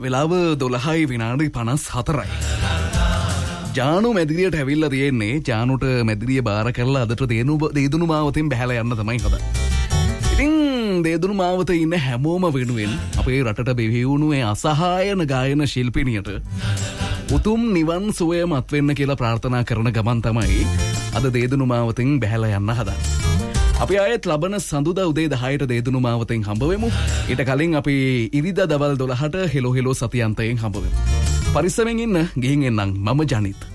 වෙලාව 12:54යි. ජානු මැදිරියට ඇවිල්ලා තියෙන්නේ. ජානුට මැදිරිය බාර කරලා අදට දේදුණු මාවතෙන් බැහැලා යන්න තමයි හද. ඉතින් දේදුණු මාවතේ ඉන්න හැමෝම වෙනුවෙන් අපේ රටට බෙහෙවුණු ඒ අසහායන ගායන ශිල්පිනියට උතුම් නිවන් සුවය මත්වෙන්න කියලා ප්‍රාර්ථනා කරන ගමන් තමයි අද දේදුණු මාවතෙන් බැහැලා යන්න හදන්නේ. අපි ආයෙත් ලබන සඳුදා උදේ 10ට දේදුණු මාවතෙන් හම්බ වෙමු. ඊට කලින් අපි ඉරිදා දවල් 12ට හෙලෝ හෙලෝ සතියන්තයෙන් හම්බ වෙමු. පරිස්සමෙන් ඉන්න. ගිහින් එන්නම්. මම ජනිත්.